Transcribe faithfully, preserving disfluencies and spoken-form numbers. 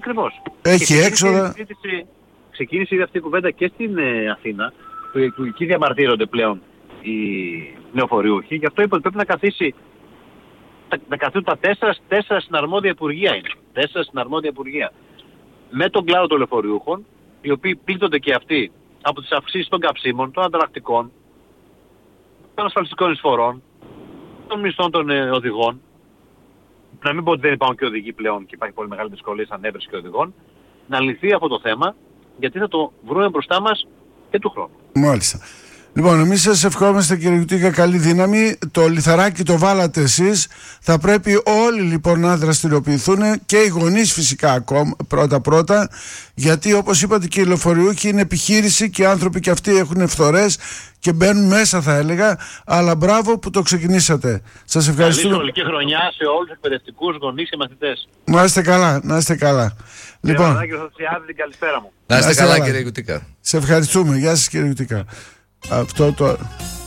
Ακριβώς. Έχει έξοδα. Ξεκίνησε ήδη αυτή η κουβέντα και στην ε, Αθήνα, που εκεί διαμαρτύρονται πλέον οι λεωφορείουχοι. Γι' αυτό είπα ότι πρέπει να καθίσει, να καθίσουν τα τέσσερα, τέσσερα συναρμόδια υπουργεία είναι. Τέσσερα συναρμόδια υπουργεία. Με τον κλάδο των λεωφορείουχων, οι οποίοι πλήττονται και αυτοί από τις αυξήσεις των καυσίμων, των ανταλλακτικών, των ασφαλιστικών εισφορών, των μισθών των ε, οδηγών. Να μην πω ότι δεν υπάρχουν και οδηγοί πλέον και υπάρχει πολύ μεγάλη δυσκολία σαν έβρεση και οδηγών. Να λυθεί αυτό το θέμα, γιατί θα το βρούμε μπροστά μας και του χρόνου. Μάλιστα. Λοιπόν, εμείς σας ευχόμαστε, κύριε Γιουτίκα, καλή δύναμη. Το λιθαράκι το βάλατε εσείς. Θα πρέπει όλοι λοιπόν να δραστηριοποιηθούν και οι γονείς φυσικά ακόμα πρώτα-πρώτα. Γιατί όπως είπατε και οι λεωφορείουχοι είναι επιχείρηση και οι άνθρωποι και αυτοί έχουν φθορές και μπαίνουν μέσα, θα έλεγα. Αλλά μπράβο που το ξεκινήσατε. Σας ευχαριστούμε. Καλή σχολική χρονιά σε όλους τους εκπαιδευτικούς, γονείς και μαθητές. Να είστε καλά, να είστε καλά. Λοιπόν, καλησπέρα μου. Να είστε καλά, κύριε Γιουτίκα. Σε ευχαριστούμε. Γεια σας, κύριε Γιουτίκα. Αυτό το...